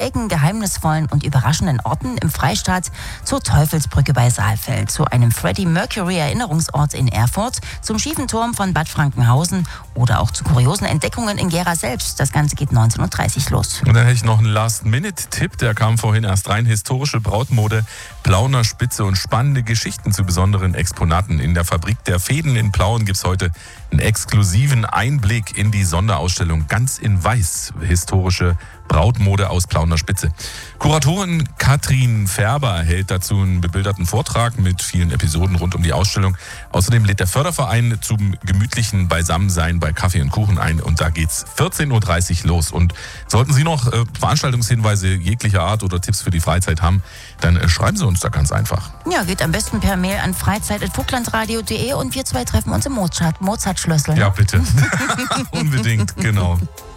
schrägen, geheimnisvollen und überraschenden Orten im Freistaat, zur Teufelsbrücke bei Saalfeld, zu einem Freddie Mercury Erinnerungsort in Erfurt, zum schiefen Turm von Bad Frankenhausen oder auch zu kuriosen Entdeckungen in Gera selbst. Das Ganze geht 19.30 Uhr los. Und dann hätte ich noch einen Last-Minute-Tipp, der kam vorhin erst rein. Historische Brautmode, Plauner Spitze und spannende Geschichten zu besonderen Exponaten. In der Fabrik der Fäden in Plauen gibt es heute einen exklusiven Einblick in die Sonderausstellung Ganz in Weiß, historische Brautmode aus Plauner Spitze. Kuratorin Katrin Färber hält dazu einen bebilderten Vortrag mit vielen Episoden rund um die Ausstellung. Außerdem lädt der Förderverein zum gemütlichen Beisammensein bei Kaffee und Kuchen ein und da geht's 14.30 Uhr los. Und sollten Sie noch Veranstaltungshinweise jeglicher Art oder Tipps für die Freizeit haben, dann schreiben Sie uns da ganz einfach. Ja, geht am besten per Mail an freizeit@vogtlandradio.de und wir zwei treffen uns im Mozart-Schlössl. Ja, bitte. Unbedingt, genau.